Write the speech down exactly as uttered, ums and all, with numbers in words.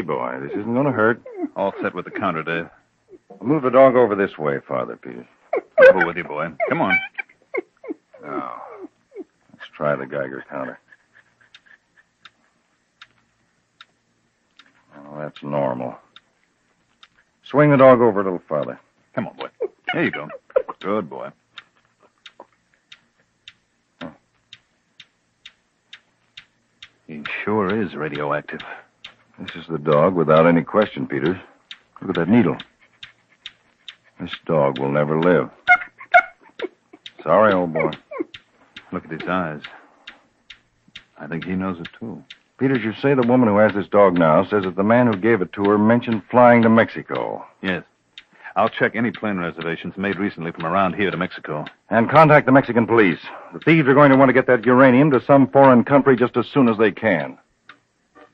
Easy, boy. This isn't going to hurt. All set with the counter, Dave. Move the dog over this way, Father Peters. Over with you, boy. Come on. Now, let's try the Geiger counter. Oh, that's normal. Swing the dog over a little farther. Come on, boy. There you go. Good boy. He sure is radioactive. This is the dog without any question, Peters. Look at that needle. This dog will never live. Sorry, old boy. Look at his eyes. I think he knows it, too. Peters, you say the woman who has this dog now says that the man who gave it to her mentioned flying to Mexico. Yes. I'll check any plane reservations made recently from around here to Mexico. And contact the Mexican police. The thieves are going to want to get that uranium to some foreign country just as soon as they can.